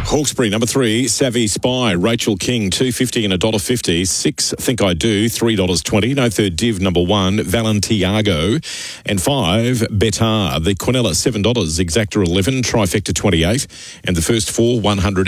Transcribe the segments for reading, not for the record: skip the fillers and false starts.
Hawkesbury, number 3, Savvy Spy, Rachel King, $2.50 and $1.50. 6, Think I Do, $3.20. No Third Div, number 1, Valentiago. And 5, Betar, the Quinella, $7, Exacta 11, Trifecta 28. And the first 4,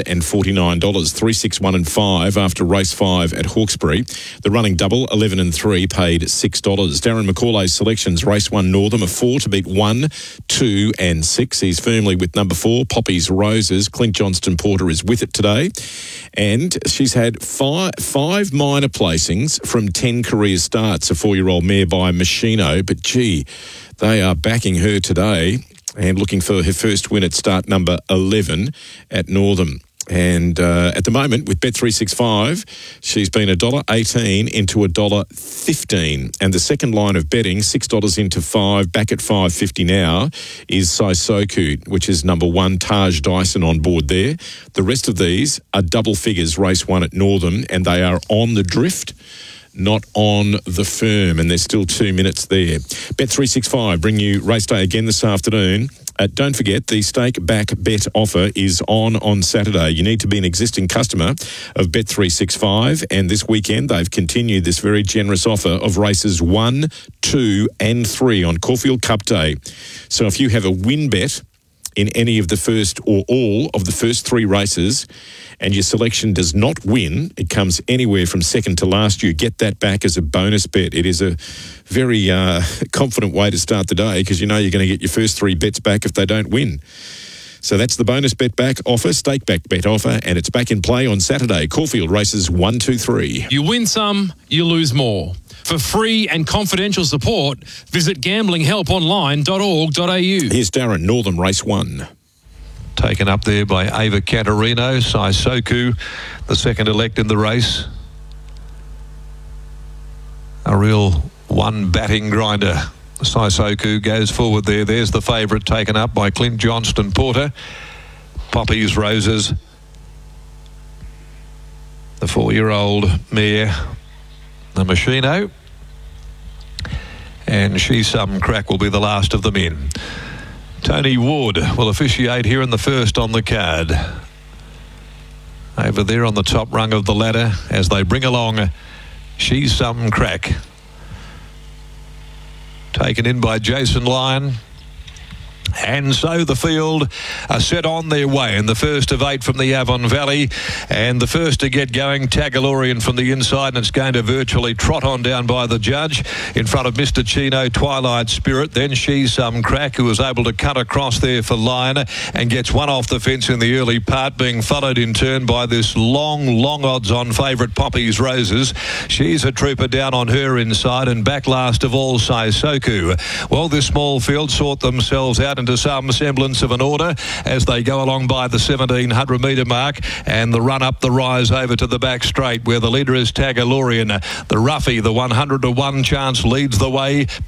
$149, 3, 6, 1 and 5 after race 5 at Hawkesbury. The running double, 11 and 3, paid $6. Darren McCauley's selections, race 1 Northam, a 4 to beat 1, 2 and 6. He's firmly with number 4, Poppy's Roses. Clint Johnston Porter is with it today. And she's had five minor placings from 10 career starts, a 4-year-old mare by Machino. But, gee, they are backing her today and looking for her first win at start number 11 at Northam. And at the moment, with Bet365, she's been $1.18 into $1.15. And the second line of betting, $6 into 5, back at $5.50 now, is Saisoku, which is number 1, Taj Dyson on board there. The rest of these are double figures, race 1 at Northam, and they are on the drift, not on the firm, and there's still 2 minutes there. Bet365 bring you race day again this afternoon. Don't forget, the stake back bet offer is on Saturday. You need to be an existing customer of Bet365, and this weekend they've continued this very generous offer of races 1, 2 and 3 on Caulfield Cup Day. So if you have a win bet in any of the first or all of the first 3 races and your selection does not win, it comes anywhere from second to last, you get that back as a bonus bet. It is a very confident way to start the day because you know you're going to get your first 3 bets back if they don't win. So that's the bonus bet back offer, stake back bet offer, and it's back in play on Saturday. Caulfield races 1, 2, 3. You win some, you lose more. For free and confidential support, visit gamblinghelponline.org.au. Here's Darren, Northam race 1. Taken up there by Ava Caterino, Saisoku, the second elect in the race. A real one batting grinder. Saisoku goes forward there. There's the favourite taken up by Clint Johnston Porter. Poppy's Roses. The 4-year-old mare, the Machino. And She's Some Crack will be the last of them in. Tony Ward will officiate here in the first on the card. Over there on the top rung of the ladder as they bring along She's Some Crack. Taken in by Jason Lyon. And so the field are set on their way in the first of 8 from the Avon Valley, and the first to get going, Tagalorian from the inside, and it's going to virtually trot on down by the judge in front of Mr. Chino, Twilight Spirit. Then She's Some Crack, who was able to cut across there for Lyon and gets one off the fence in the early part, being followed in turn by this long odds on favourite Poppy's Roses. She's a trooper down on her inside, and back last of all Saisoku. Well, this small field sort themselves out into some semblance of an order as they go along by the 1700 metre mark, and the run up the rise over to the back straight where the leader is Tagalorian. The roughie, the 100 to 1 chance, leads the way.